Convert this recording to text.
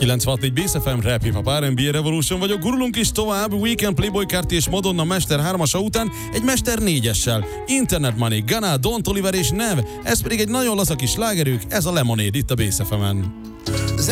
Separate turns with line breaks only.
96.4 Bass FM, Rap Hip Hop R&B Revolution vagyok, gurulunk is tovább, Weekend, Playboy Carti és Madonna Mester 3-asa után egy Mester 4-essel. Internet Money, Ghana, Don Toliver és Nev, ez pedig egy nagyon laza kis slágerük, ez a Lemonade itt a Bass FM-en.